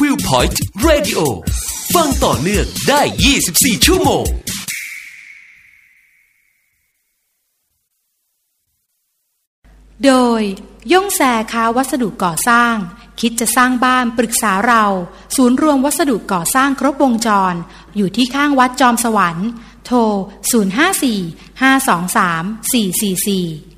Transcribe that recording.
Feel Point Radio ฟังต่อเนื่องได้24ชั่วโมงโดยย่งแซค้าวัสดุก่อสร้างคิดจะสร้างบ้านปรึกษาเราศูนย์รวมวัสดุก่อสร้างครบวงจรอยู่ที่ข้างวัดจอมสวรรค์โทร054 523 444